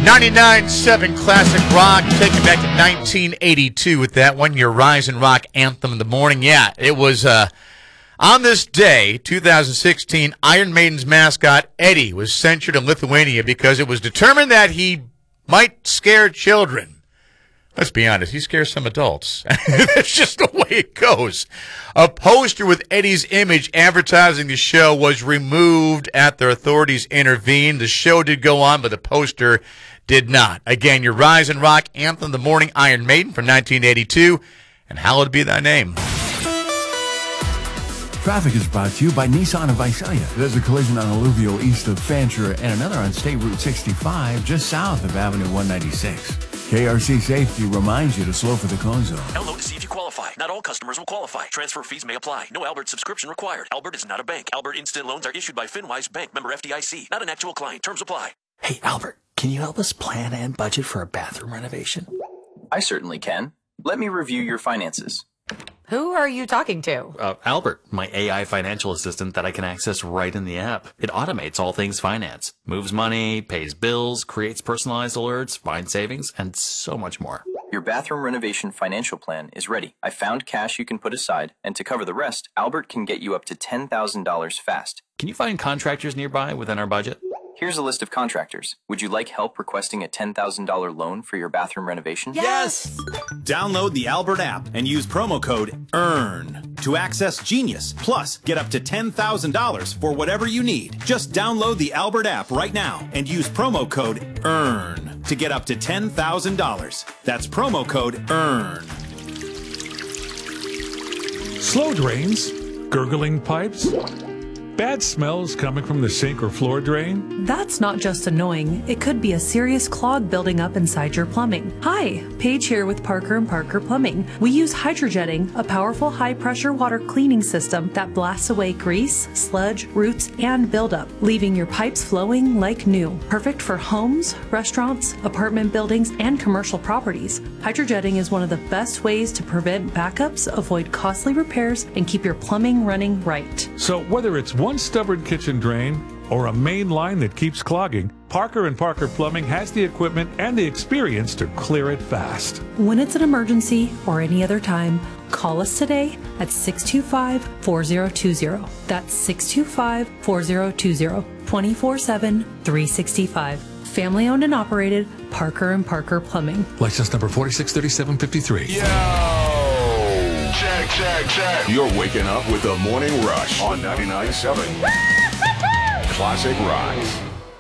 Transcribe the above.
99.7 Classic Rock, taking back to 1982 with that one, your Rise and Rock anthem in the morning. Yeah, it was on this day, 2016, Iron Maiden's mascot, Eddie, was censured in Lithuania because it was determined that he might scare children. Let's be honest, he scares some adults. That's just the way it goes. A poster with Eddie's image advertising the show was removed after authorities intervened. The show did go on, but the poster did not. Again, your Rise and Rock anthem, The Morning, Iron Maiden from 1982, and Hallowed Be Thy Name. Traffic is brought to you by Nissan of Visalia. There's a collision on Alluvio east of Fancher and another on State Route 65 just south of Avenue 196. KRC Safety reminds you to slow for the cone zone. Hello to see if you qualify. Not all customers will qualify. Transfer fees may apply. No Albert subscription required. Albert is not a bank. Albert Instant Loans are issued by FinWise Bank, member FDIC. Not an actual client. Terms apply. Hey, Albert, can you help us plan and budget for a bathroom renovation? I certainly can. Let me review your finances. Who are you talking to? Albert, my AI financial assistant that I can access right in the app. It automates all things finance, moves money, pays bills, creates personalized alerts, finds savings, and so much more. Your bathroom renovation financial plan is ready. I found cash you can put aside, and to cover the rest, Albert can get you up to $10,000 fast. Can you find contractors nearby within our budget? Here's a list of contractors. Would you like help requesting a $10,000 loan for your bathroom renovation? Yes! Download the Albert app and use promo code EARN to access Genius. Plus, get up to $10,000 for whatever you need. Just download the Albert app right now and use promo code EARN to get up to $10,000. That's promo code EARN. Slow drains, gurgling pipes, bad smells coming from the sink or floor drain. That's not just annoying. It could be a serious clog building up inside your plumbing. Hi, Paige here with Parker & Parker Plumbing. We use Hydrojetting, a powerful high-pressure water cleaning system that blasts away grease, sludge, roots, and buildup, leaving your pipes flowing like new. Perfect for homes, restaurants, apartment buildings, and commercial properties. Hydrojetting is one of the best ways to prevent backups, avoid costly repairs, and keep your plumbing running right. So whether it's one stubborn kitchen drain or a main line that keeps clogging, Parker & Parker Plumbing has the equipment and the experience to clear it fast. When it's an emergency or any other time, call us today at 625-4020. That's 625-4020. 24/7, 365. Family owned and operated, Parker & Parker Plumbing. License number 463753. Yo! Check. You're waking up with the Morning Rush on 99.7 Classic Rock.